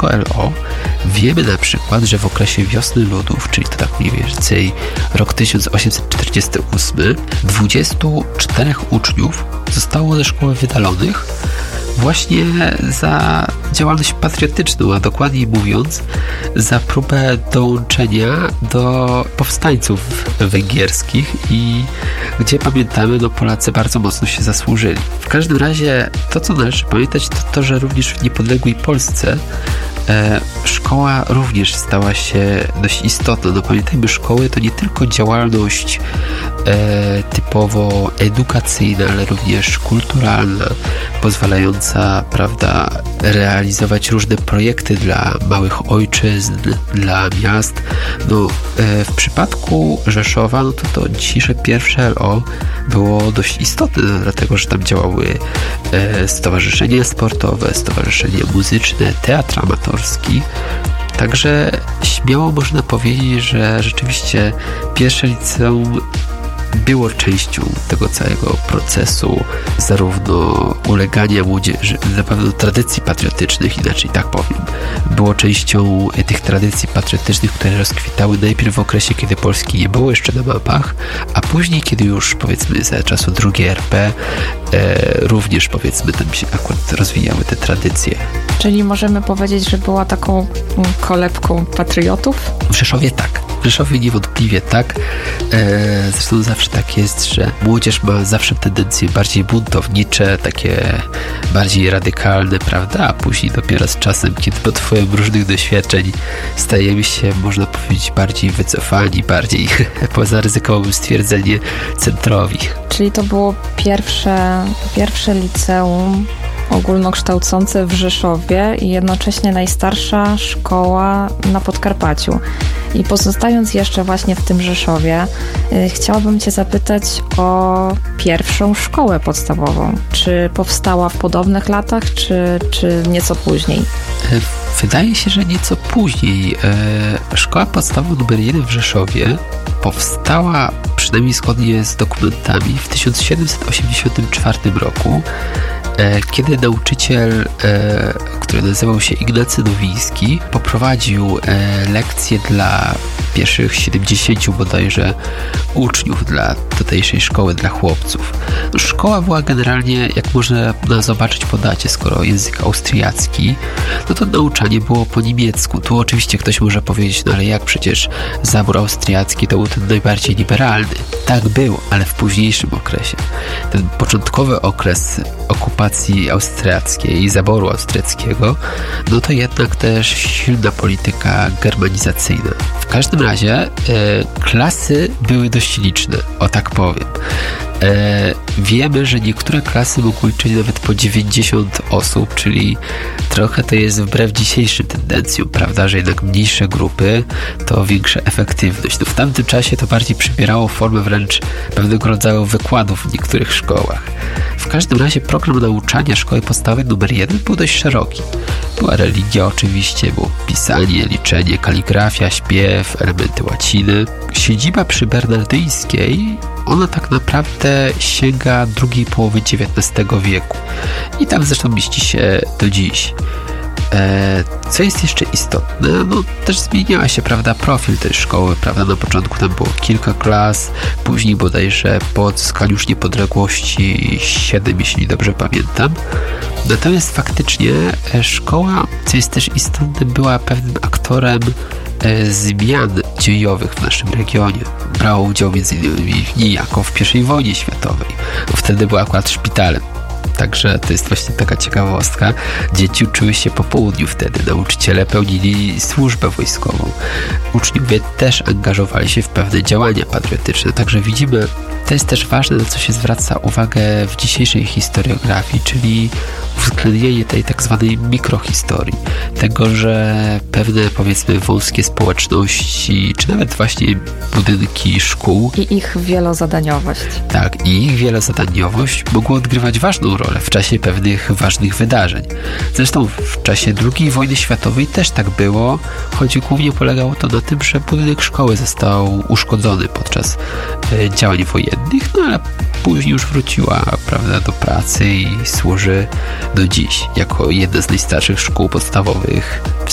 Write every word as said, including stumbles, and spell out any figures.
przeciwko L O. Wiemy na przykład, że w okresie Wiosny Ludów, czyli to tak mniej więcej rok tysiąc osiemset czterdziesty ósmy, dwudziestu czterech uczniów zostało ze szkoły wydalonych właśnie za działalność patriotyczną, a dokładniej mówiąc za próbę dołączenia do powstańców węgierskich i gdzie pamiętamy, no Polacy bardzo mocno się zasłużyli. W każdym razie to, co należy pamiętać, to to, że również w niepodległej Polsce E, szkoła również stała się dość istotna. No pamiętajmy, szkoły to nie tylko działalność e, typowo edukacyjna, ale również kulturalna, pozwalająca, prawda, realizować różne projekty dla małych ojczyzn, dla miast. No, e, w przypadku Rzeszowa, no to to dzisiejsze pierwsze L O było dość istotne, dlatego że tam działały e, stowarzyszenia sportowe, stowarzyszenia muzyczne, teatr amatorski. Także śmiało można powiedzieć, że rzeczywiście pierwsze liceum było częścią tego całego procesu, zarówno ulegania młodzieży, na pewno tradycji patriotycznych, inaczej tak powiem, było częścią tych tradycji patriotycznych, które rozkwitały najpierw w okresie, kiedy Polski nie było jeszcze na mapach, a później, kiedy już powiedzmy za czasu drugiej R P e, również powiedzmy tam się akurat rozwijały te tradycje. Czyli możemy powiedzieć, że była taką kolebką patriotów? W Rzeszowie tak. W Rzeszowie niewątpliwie tak. E, zresztą zawsze tak jest, że młodzież ma zawsze tendencje bardziej buntownicze, takie bardziej radykalne, prawda? A później dopiero z czasem, kiedy pod wpływem różnych doświadczeń stajemy się, można powiedzieć, bardziej wycofani, bardziej, poza ryzykowym stwierdzenie, centrowi. Czyli to było pierwsze, pierwsze liceum ogólnokształcące w Rzeszowie i jednocześnie najstarsza szkoła na Podkarpaciu. I pozostając jeszcze właśnie w tym Rzeszowie, yy, chciałabym Cię zapytać o pierwszą szkołę podstawową. Czy powstała w podobnych latach, czy, czy nieco później? Wydaje się, że nieco później. E, szkoła podstawowa numer jeden w Rzeszowie powstała, przynajmniej zgodnie z dokumentami, w tysiąc siedemset osiemdziesiątym czwartym roku, kiedy nauczyciel, który nazywał się Ignacy Nowiński, poprowadził lekcje dla pierwszych siedemdziesięciu bodajże uczniów dla tutejszej szkoły dla chłopców. Szkoła była generalnie, jak można zobaczyć po dacie, skoro język austriacki, no to nauczanie było po niemiecku. Tu oczywiście ktoś może powiedzieć, no ale jak przecież zabór austriacki to był ten najbardziej liberalny. Tak był, ale w późniejszym okresie. Ten początkowy okres okupacji austriackiej i zaboru austriackiego, no to jednak też silna polityka germanizacyjna. W każdym razie e, klasy były dość liczne, o tak powiem. E, wiemy, że niektóre klasy mogły liczyć nawet po dziewięćdziesiąt osób, czyli trochę to jest wbrew dzisiejszym tendencjom, prawda, że jednak mniejsze grupy to większa efektywność. No w tamtym czasie to bardziej przybierało formę wręcz pewnego rodzaju wykładów w niektórych szkołach. W każdym razie program nauczania szkoły podstawowej numer jeden był dość szeroki. Była religia oczywiście, było pisanie, liczenie, kaligrafia, śpiew, elementy łaciny. Siedziba przy Bernardyńskiej, ona tak naprawdę sięga drugiej połowy dziewiętnastego wieku i tam zresztą mieści się do dziś. E, co jest jeszcze istotne, no też zmieniała się, prawda, profil tej szkoły, prawda, na początku tam było kilka klas, później bodajże po odzyskaniu już niepodległości siedem, jeśli dobrze pamiętam. Natomiast faktycznie szkoła, co jest też istotne, była pewnym aktorem e, zmian dziejowych w naszym regionie. Brała udział między innymi niejako w pierwszej wojnie światowej, bo wtedy była akurat szpitalem. Także to jest właśnie taka ciekawostka. Dzieci uczyły się po południu wtedy. Nauczyciele pełnili służbę wojskową. Uczniowie też angażowali się w pewne działania patriotyczne. Także widzimy, to jest też ważne, na co się zwraca uwagę w dzisiejszej historiografii, czyli uwzględnienie tej tak zwanej mikrohistorii. Tego, że pewne, powiedzmy, wąskie społeczności, czy nawet właśnie budynki szkół. I ich wielozadaniowość. Tak, i ich wielozadaniowość mogło odgrywać ważną rolę w czasie pewnych ważnych wydarzeń. Zresztą w czasie drugiej wojny światowej też tak było, choć głównie polegało to na tym, że budynek szkoły został uszkodzony podczas e, działań wojennych, no ale później już wróciła, prawda, do pracy i służy do dziś jako jedna z najstarszych szkół podstawowych w